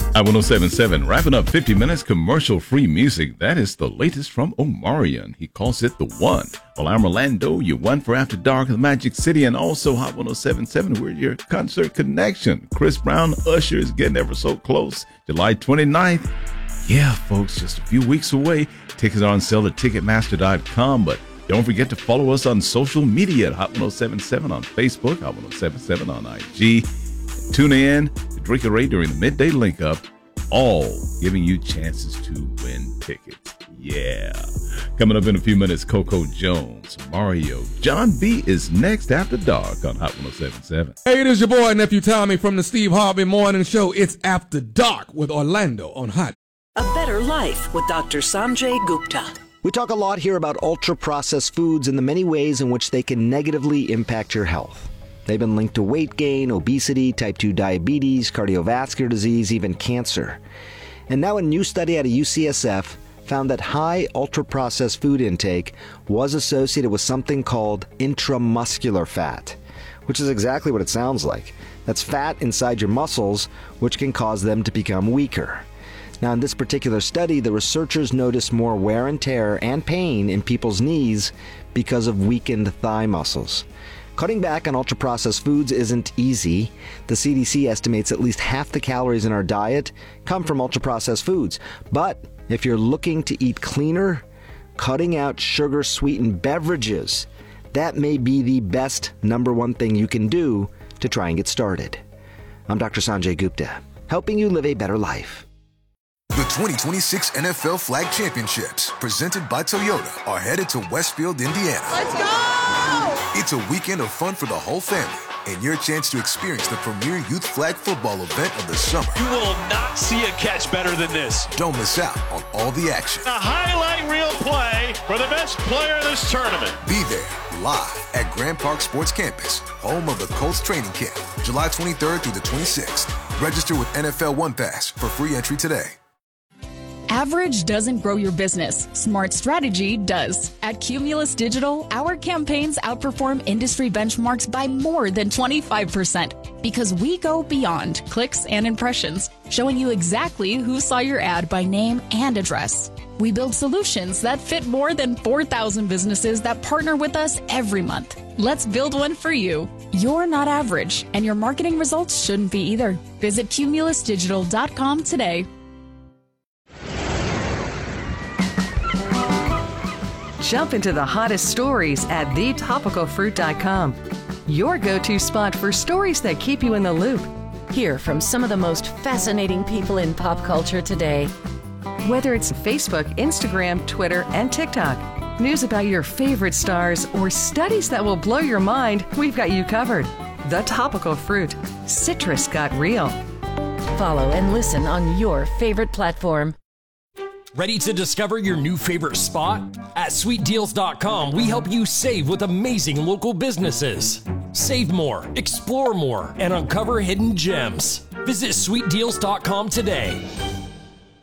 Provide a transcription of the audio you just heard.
I-1077, wrapping up 50 minutes commercial-free music. That is the latest from Omarion. He calls it The One. Well, I'm Orlando, your one for After Dark of the Magic City, and also Hot 1077. We're your concert connection. Chris Brown, Usher is getting ever so close. July 29th. Yeah, folks, just a few weeks away. Tickets are on sale at Ticketmaster.com, but don't forget to follow us on social media at Hot 1077 on Facebook, Hot 1077 on IG. Tune in to Drink a Ray during the midday link up, all giving you chances to win tickets. Yeah. Coming up in a few minutes, Coco Jones, Mario. John B is next after dark on Hot 1077. Hey, it is your boy, Nephew Tommy from the Steve Harvey Morning Show. It's After Dark with Orlando on Hot. A Better Life with Dr. Sanjay Gupta. We talk a lot here about ultra-processed foods and the many ways in which they can negatively impact your health. They've been linked to weight gain, obesity, type 2 diabetes, cardiovascular disease, even cancer. And now a new study out of UCSF found that high ultra-processed food intake was associated with something called intramuscular fat, which is exactly what it sounds like. That's fat inside your muscles, which can cause them to become weaker. Now, in this particular study, the researchers noticed more wear and tear and pain in people's knees because of weakened thigh muscles. Cutting back on ultra-processed foods isn't easy. The CDC estimates at least half the calories in our diet come from ultra-processed foods. But if you're looking to eat cleaner, cutting out sugar-sweetened beverages, that may be the best number one thing you can do to try and get started. I'm Dr. Sanjay Gupta, helping you live a better life. The 2026 NFL Flag Championships, presented by Toyota, are headed to Westfield, Indiana. Let's go! It's a weekend of fun for the whole family and your chance to experience the premier youth flag football event of the summer. You will not see a catch better than this. Don't miss out on all the action. A highlight reel play for the best player in this tournament. Be there live at Grand Park Sports Campus, home of the Colts training camp, July 23rd through the 26th. Register with NFL One Pass for free entry today. Average doesn't grow your business. Smart strategy does. At Cumulus Digital, our campaigns outperform industry benchmarks by more than 25% because we go beyond clicks and impressions, showing you exactly who saw your ad by name and address. We build solutions that fit more than 4,000 businesses that partner with us every month. Let's build one for you. You're not average, and your marketing results shouldn't be either. Visit cumulusdigital.com today. Jump into the hottest stories at thetopicalfruit.com. Your go-to spot for stories that keep you in the loop. Hear from some of the most fascinating people in pop culture today. Whether it's Facebook, Instagram, Twitter, and TikTok, news about your favorite stars, or studies that will blow your mind, we've got you covered. The Topical Fruit. Citrus got real. Follow and listen on your favorite platform. Ready to discover your new favorite spot? At sweetdeals.com, we help you save with amazing local businesses. Save more, explore more, and uncover hidden gems. Visit sweetdeals.com today.